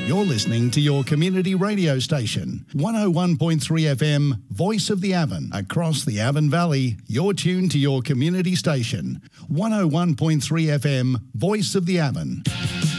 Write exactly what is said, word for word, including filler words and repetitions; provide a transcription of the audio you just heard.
You're listening to your community radio station, one oh one point three F M, Voice of the Avon. Across the Avon Valley, you're tuned to your community station, one oh one point three F M, Voice of the Avon.